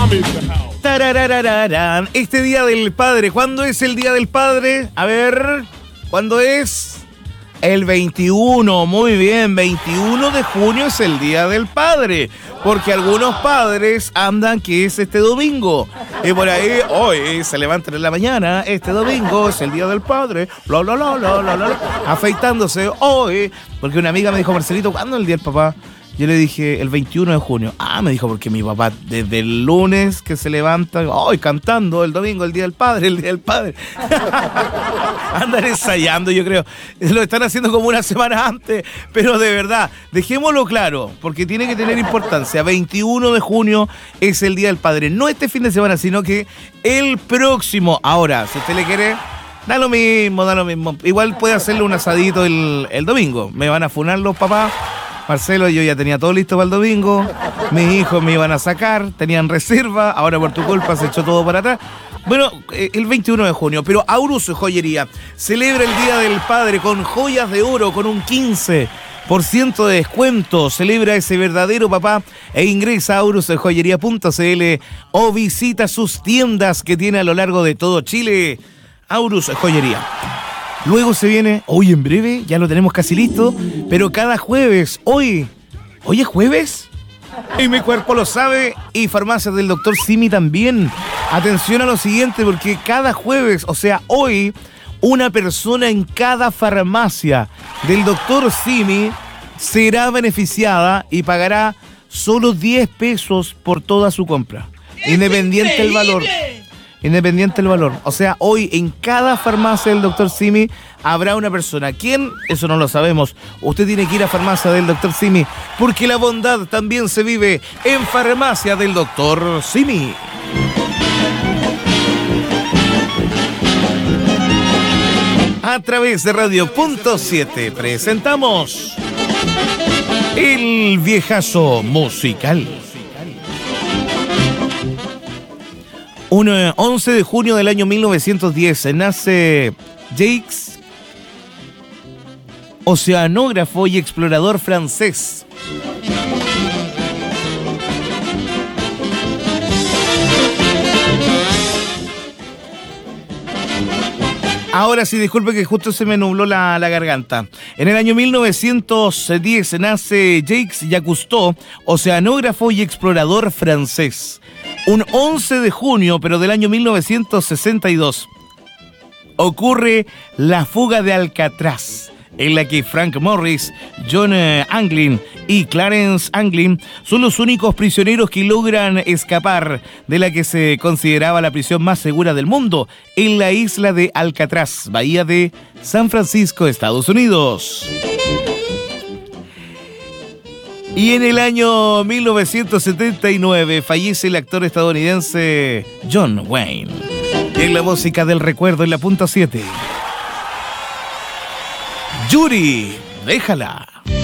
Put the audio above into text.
Tararararán. Este Día del Padre, ¿cuándo es el Día del Padre? A ver, ¿cuándo es? El 21, muy bien, 21 de junio es el Día del Padre, porque algunos padres andan que es este domingo, y por ahí hoy se levantan en la mañana, este domingo es el Día del Padre, bla, bla, bla, bla, bla, bla, afeitándose hoy, porque una amiga me dijo, Marcelito, ¿cuándo es el Día del Papá? Yo le dije, el 21 de junio. Ah, me dijo, porque mi papá desde el lunes que se levanta, hoy cantando, el domingo, el Día del Padre, el Día del Padre. Andan ensayando, yo creo. Lo están haciendo como una semana antes, pero de verdad, dejémoslo claro, porque tiene que tener importancia. 21 de junio es el Día del Padre. No este fin de semana, sino que el próximo. Ahora, si usted le quiere, da lo mismo, da lo mismo. Igual puede hacerle un asadito el domingo. Me van a funar los papás. Marcelo, yo ya tenía todo listo para el domingo, mis hijos me iban a sacar, tenían reserva, ahora por tu culpa se echó todo para atrás. Bueno, el 21 de junio, pero Aurus Joyería celebra el Día del Padre con joyas de oro, con un 15% de descuento. Celebra ese verdadero papá e ingresa a aurusjoyería.cl o visita sus tiendas que tiene a lo largo de todo Chile. Aurus Joyería. Luego se viene, hoy en breve, ya lo tenemos casi listo, pero cada jueves, ¿hoy es jueves? Y mi cuerpo lo sabe, y farmacias del Dr. Simi también. Atención a lo siguiente, porque cada jueves, o sea, hoy, una persona en cada farmacia del Dr. Simi será beneficiada y pagará solo 10 pesos por toda su compra, independiente del valor. Independiente del valor. O sea, hoy en cada farmacia del Dr. Simi habrá una persona. ¿Quién? Eso no lo sabemos. Usted tiene que ir a farmacia del Dr. Simi, porque la bondad también se vive en farmacia del Dr. Simi. A través de Radio.7 presentamos El Viejazo Musical. Un 11 de junio del año 1910 nace Jacques, oceanógrafo y explorador francés. Ahora sí, disculpe que justo se me nubló la garganta. En el año 1910 nace Jacques Cousteau, oceanógrafo y explorador francés. Un 11 de junio, pero del año 1962, ocurre la fuga de Alcatraz, en la que Frank Morris, John Anglin y Clarence Anglin son los únicos prisioneros que logran escapar de la que se consideraba la prisión más segura del mundo, en la isla de Alcatraz, bahía de San Francisco, Estados Unidos. Y en el año 1979 fallece el actor estadounidense John Wayne. En la música del recuerdo en la punta 7. Yuri, déjala.